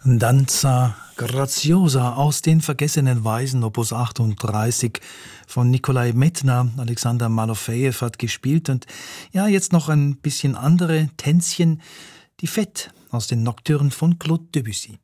Danza Graziosa aus den Vergessenen Weisen, Opus 38 von Nikolai Medtner. Alexander Malofejew hat gespielt und ja, jetzt noch ein bisschen andere Tänzchen. Die Fête aus den Nocturnes von Claude Debussy.